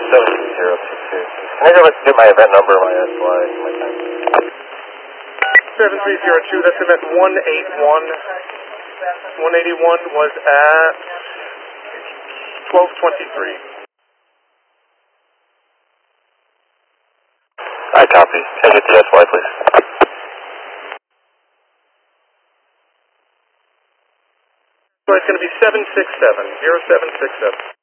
7302. Can I get my event number, my SY, my time? 7302, that's event 181. 181 was at 12:23. I copy. Can I get the SY, please? So it's going to be 767, 0767.